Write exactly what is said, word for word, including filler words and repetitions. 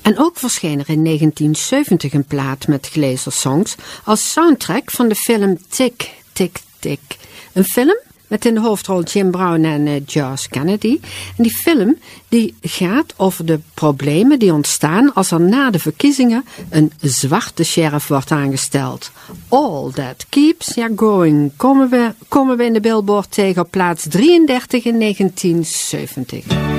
En ook verscheen er in negentien zeventig een plaat met Glazer-songs als soundtrack van de film Tick, Tick, Tick. Een film met in de hoofdrol Jim Brown en uh, George Kennedy. En die film die gaat over de problemen die ontstaan als er na de verkiezingen een zwarte sheriff wordt aangesteld. All That Keeps Ya Going komen we, komen we in de Billboard tegen op plaats drieëndertig in negentien zeventig.